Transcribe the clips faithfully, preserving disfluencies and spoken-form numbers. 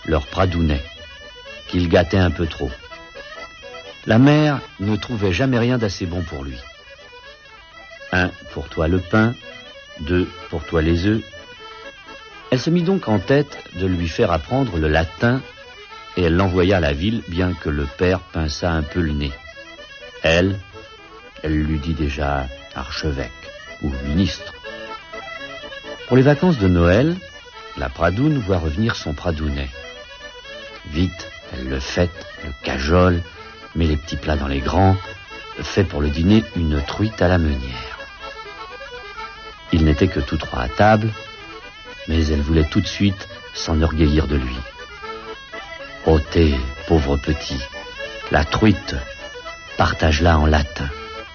leur pradounet, qu'il gâtait un peu trop. La mère ne trouvait jamais rien d'assez bon pour lui. Un, pour toi le pain, deux, pour toi les œufs. Elle se mit donc en tête de lui faire apprendre le latin et elle l'envoya à la ville, bien que le père pinçât un peu le nez. Elle, elle lui dit déjà archevêque ou ministre. Pour les vacances de Noël, la pradoune voit revenir son pradounet. Vite, elle le fête, le cajole, met les petits plats dans les grands, fait pour le dîner une truite à la meunière. Ils n'étaient que tous trois à table, mais elle voulait tout de suite s'enorgueillir de lui. « Ôtez, pauvre petit, la truite, partage-la en latin. »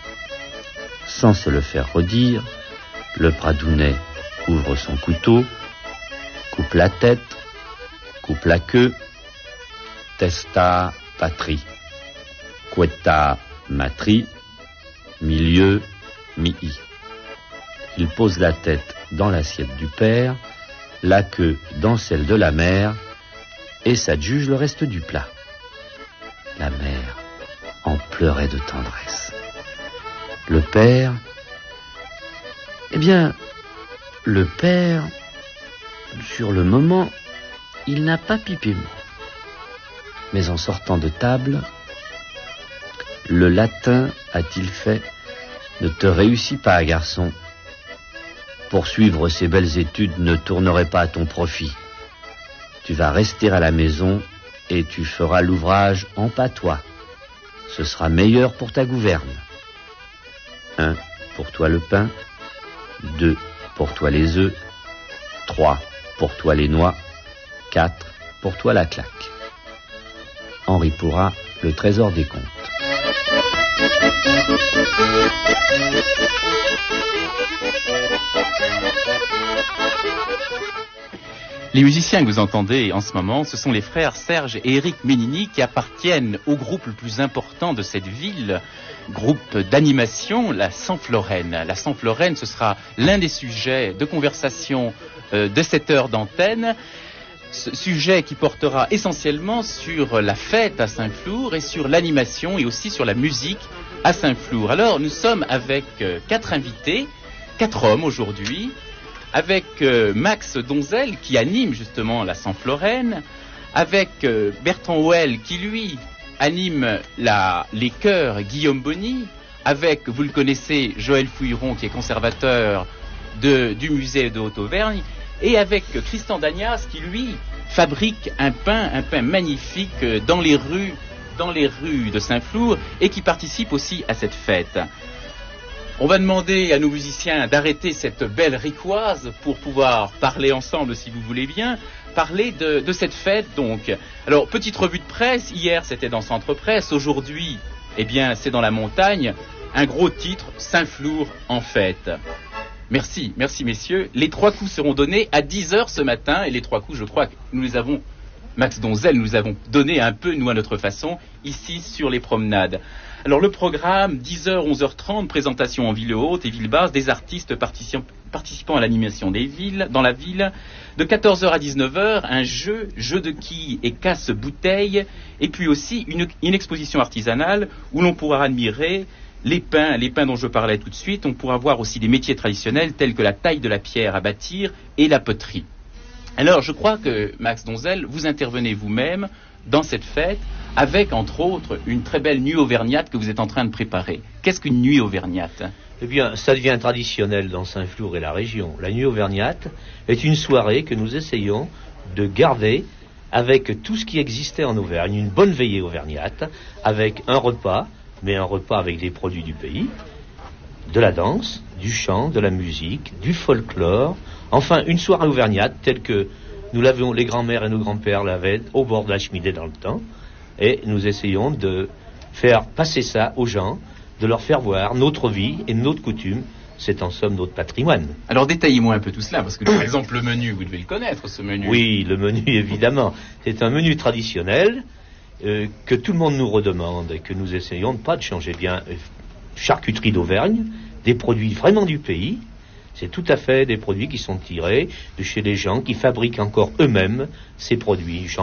Sans se le faire redire, le pradounet ouvre son couteau, coupe la tête, coupe la queue, testa patrie, queta matri, milieu mi-i. Il pose la tête dans l'assiette du père, la queue dans celle de la mère, et s'adjuge le reste du plat. La mère en pleurait de tendresse. Le père, eh bien, le père, sur le moment, il n'a pas pipé mot. Mais en sortant de table, le latin, a-t-il fait, ne te réussit pas, garçon. Poursuivre ces belles études ne tournerait pas à ton profit. Tu vas rester à la maison et tu feras l'ouvrage en patois. Ce sera meilleur pour ta gouverne. Un, pour toi le pain. Deux, pour toi les œufs. Trois, pour toi les noix. Quatre, pour toi la claque. Henri Pourrat, Le Trésor des Contes. Les musiciens que vous entendez en ce moment, ce sont les frères Serge et Éric Ménini qui appartiennent au groupe le plus important de cette ville, groupe d'animation, la Saint-Florène. La Saint-Florène, ce sera l'un des sujets de conversation euh, de cette heure d'antenne. Ce sujet qui portera essentiellement sur la fête à Saint-Flour et sur l'animation et aussi sur la musique à Saint-Flour. Alors, nous sommes avec euh, quatre invités, quatre hommes aujourd'hui, avec euh, Max Donzel qui anime justement la Saint-Florène, avec euh, Bertrand Houel qui lui anime la, les chœurs Guillaume Bonny, avec, vous le connaissez, Joël Fouilleron qui est conservateur de, du musée de Haute-Auvergne, et avec Christian Dagnas qui lui fabrique un pain, un pain magnifique dans les rues, dans les rues de Saint-Flour et qui participe aussi à cette fête. On va demander à nos musiciens d'arrêter cette belle ricoise pour pouvoir parler ensemble, si vous voulez bien, parler de, de cette fête donc. Alors, petite revue de presse, hier c'était dans Centre Presse, aujourd'hui, eh bien, c'est dans la montagne, un gros titre, Saint-Flour en fête. Merci, merci messieurs. Les trois coups seront donnés à dix heures ce matin, et les trois coups, je crois que nous les avons, Max Donzel, nous avons donné un peu, nous à notre façon, ici sur les promenades. Alors le programme, dix heures, onze heures trente, présentation en ville haute et ville basse des artistes participant, participant à l'animation des villes, dans la ville. De quatorze heures à dix-neuf heures, un jeu, jeu de quilles et casse-bouteilles, et puis aussi une, une exposition artisanale où l'on pourra admirer les pains, les pains dont je parlais tout de suite. On pourra voir aussi des métiers traditionnels tels que la taille de la pierre à bâtir et la poterie. Alors je crois que, Max Donzel, vous intervenez vous-même dans cette fête, avec, entre autres, une très belle nuit auvergnate que vous êtes en train de préparer. Qu'est-ce qu'une nuit auvergnate ? Eh bien, ça devient traditionnel dans Saint-Flour et la région. La nuit auvergnate est une soirée que nous essayons de garder avec tout ce qui existait en Auvergne. Une bonne veillée auvergnate, avec un repas, mais un repas avec des produits du pays, de la danse, du chant, de la musique, du folklore, enfin, une soirée auvergnate telle que nous l'avions, les grands-mères et nos grands-pères l'avaient au bord de la cheminée dans le temps, et nous essayons de faire passer ça aux gens, de leur faire voir notre vie et notre coutume. C'est en somme notre patrimoine. Alors détaillez-moi un peu tout cela, parce que par exemple le menu, vous devez le connaître, ce menu. Oui, le menu évidemment. C'est un menu traditionnel euh, que tout le monde nous redemande et que nous essayons de pas de changer. Bien, euh, charcuterie d'Auvergne, des produits vraiment du pays. C'est tout à fait des produits qui sont tirés de chez les gens qui fabriquent encore eux-mêmes ces produits.